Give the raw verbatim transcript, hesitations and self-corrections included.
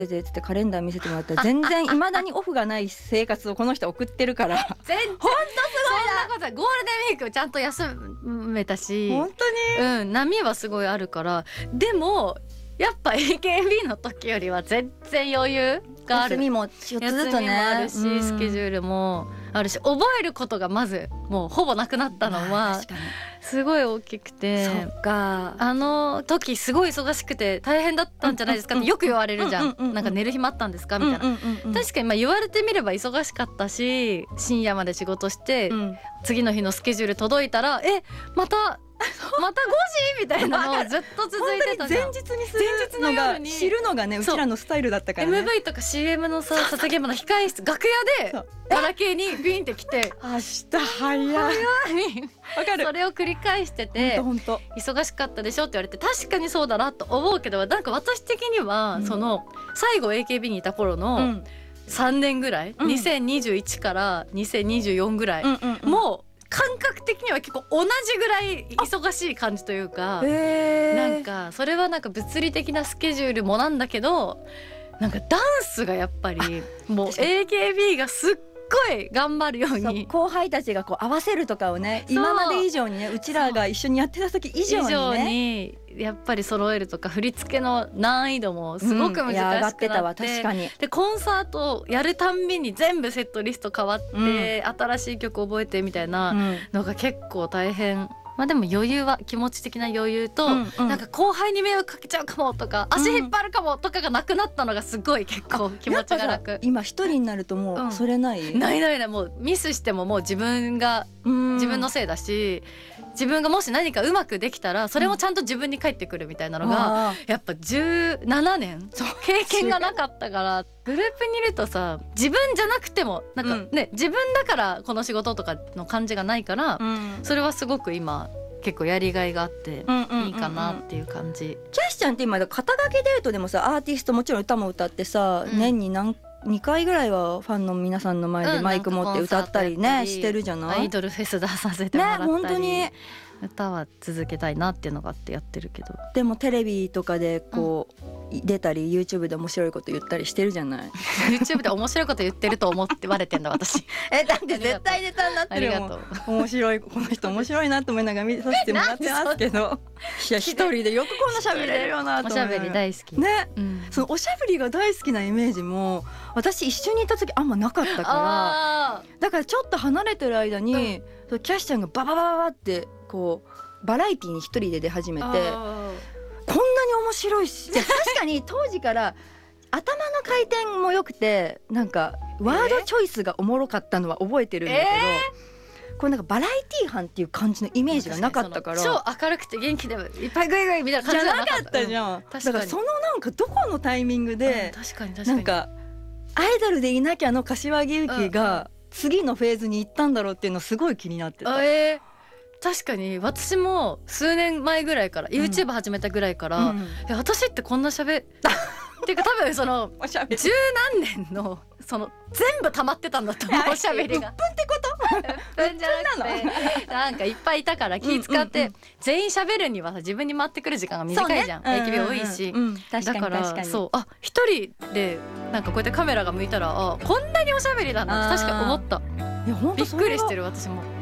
でつってカレンダー見せてもらったら全然未だにオフがない生活をこの人送ってるから全然ほんとすごいな。そんなことない。ゴールデンウィークちゃんと休めたし本当に、 うん、波はすごいあるから。でもやっぱ エーケービー の時よりは全然余裕がある。 休みもちょっとずつね、 休みもあるし、 うん、 スケジュールもあるし、覚えることがまずもうほぼなくなったのはすごい大きくて、 そっか、 あの時すごい忙しくて大変だったんじゃないですかってよく言われるじゃん。なんか寝る暇あったんですかみたいな、うんうんうん、確かにまあ言われてみれば忙しかったし、深夜まで仕事して、うん、次の日のスケジュール届いたらえまたまたごじみたいなのをずっと続いてたじゃん。 前日にするのが知るのがね、うちらのスタイルだったからね。 エムブイ とか シーエム のさ撮影現場の控え室楽屋でガラケーにビンって来て明日早い早いわかる。 それを繰り返してて、 ほんとほんと忙しかったでしょって言われて、確かにそうだなと思うけど、なんか私的には、うん、その最後 エーケービー にいた頃のさんねんぐらい、うん、にせんにじゅういちからにせんにじゅうよんぐらい、うんうんうん、もう感覚的には結構同じぐらい忙しい感じというか、なんかそれはなんか物理的なスケジュールもなんだけど、なんかダンスがやっぱりもう エーケービー がすっごい頑張るように、 後輩たちがこう合わせるとかをね、今まで以上にね、うちらが一緒にやってた時以上にね、以上にやっぱり揃えるとか、振り付けの難易度もすごく難しくなって、うん、上がってたわ。確かに。でコンサートやるたんびに全部セットリスト変わって、うん、新しい曲覚えてみたいなのが結構大変。まあ、でも余裕は、気持ち的な余裕と、うんうん、なんか後輩に迷惑かけちゃうかもとか、足引っ張るかもとかがなくなったのがすごい結構気持ちが楽。 今一人になるともうそれない、 うん、ないないない。もうミスしてももう自分が自分のせいだし、自分がもし何かうまくできたらそれもちゃんと自分に返ってくるみたいなのが、やっぱじゅうななねん経験がなかったから、グループにいるとさ、自分じゃなくてもなんかね、うん、自分だからこの仕事とかの感じがないから、うん、それはすごく今結構やりがいがあっていいかなっていう感じ。 キャシちゃんって今肩書きデートでもさ、アーティストもちろん歌も歌ってさ、うん、年に何にかいぐらいはファンの皆さんの前でマイク持って歌ったりね、うん、してるじゃない。 アイドルフェス出させてもらったり、ね、 本当に歌は続けたいなっていうのがあってやってるけど、 でもテレビとかでこう、うん、出たり YouTube で面白いこと言ったりしてるじゃない。 YouTube で面白いこと言ってると思ってバレてんだ私。 えだって絶対ネタになってるもん。面白い、この人面白いなと思いながら見させてもらってますけどいや一人でよくこんな喋れるよなと思いながら。 おしゃべり大好きね、うん、そのおしゃべりが大好きなイメージも私一緒にいた時あんまなかったから、だからちょっと離れてる間に、うん、キャシちゃんがバババババってこうバラエティに一人で出始めて、こんなに面白いし、確かに当時から頭の回転も良くて、なんかワードチョイスがおもろかったのは覚えてるんだけど、えー、これなんかバラエティ班っていう感じのイメージがなかったから、 超明るくて元気でいっぱいグイグイみたいな感じじゃなかったじゃん、うん、だからそのなんかどこのタイミングで、 うん、確かに確かになんかアイドルでいなきゃの柏木由紀が次のフェーズに行ったんだろうっていうのすごい気になってた。 えー確かに私も数年前ぐらいから、うん、YouTube 始めたぐらいから、うん、え私ってこんな喋っていうか多分その十何年のその全部溜まってたんだと思う、おしゃべりが。 うっぷんってことうっぷんじゃなくてなんかいっぱいいたから気使って、うんうんうん、全員喋るには自分に回ってくる時間が短いじゃん、ね、エーケービー 多いし、うんうんうん、だからそうあ一人でなんかこうやってカメラが向いたらあこんなにおしゃべりだなって確か思った。いや本当びっくりしてる私も。